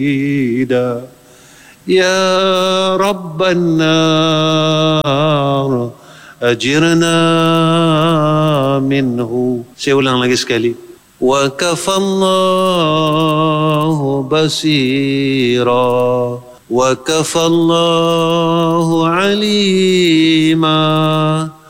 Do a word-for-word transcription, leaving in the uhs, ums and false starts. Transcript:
شهيدا يا رب النار أجرنا منه. Saya ulang lagi sekali. وكفى الله بصيرا وكفى الله عليما